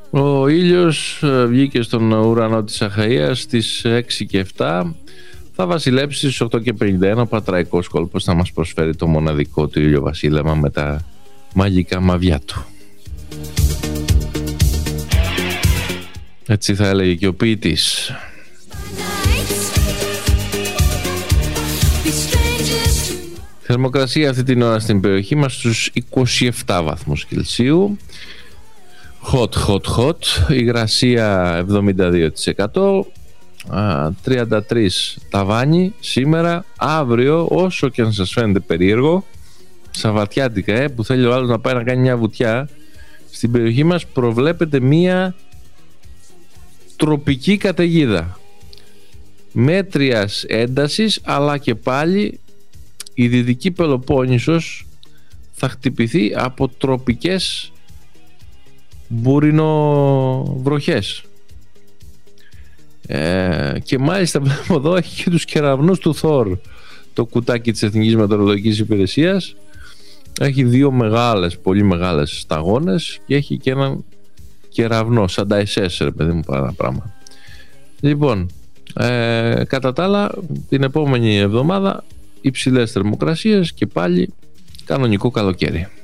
Ο ήλιος βγήκε στον ουρανό της Αχαΐας στις 6 και 7. Θα βασιλέψει στις 8 και 51. Ο Πατραϊκός κόλπος θα μας προσφέρει το μοναδικό του ηλιοβασίλεμα με τα μαγικά μαβιά του. Έτσι θα έλεγε και ο ποιητής. Θερμοκρασία αυτή την ώρα στην περιοχή μας στους 27 βαθμούς Κελσίου. Hot. Υγρασία 72%. 33 ταβάνι σήμερα. Αύριο, όσο και αν σας φαίνεται περίεργο, σαββατιάτικα, που θέλει ο άλλος να πάει να κάνει μια βουτιά, στην περιοχή μας προβλέπεται μια τροπική καταιγίδα μέτριας έντασης, αλλά και πάλι η Δυτική Πελοπόννησος θα χτυπηθεί από τροπικές μπουρινοβροχές. Και μάλιστα βλέπω εδώ έχει και τους κεραυνούς του Θόρ το κουτάκι της Εθνικής Μετεωρολογικής Υπηρεσίας. Έχει δύο μεγάλες, πολύ μεγάλες σταγόνες και έχει και έναν κεραυνό σαν τα SS, ρε παιδί μου, πάρα πράγμα. Λοιπόν, κατά τα άλλα την επόμενη εβδομάδα υψηλές θερμοκρασίες και πάλι κανονικό καλοκαίρι.